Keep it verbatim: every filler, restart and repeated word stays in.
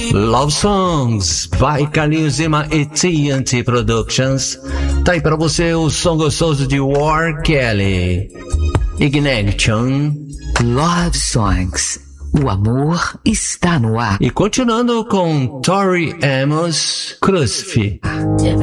Love Songs by Carlinhos Zima e T N T Productions. Tá aí pra você o som gostoso de War Kelly. Ignition. Love Songs. O amor está no ar. E continuando com Tori Amos, Crucifix.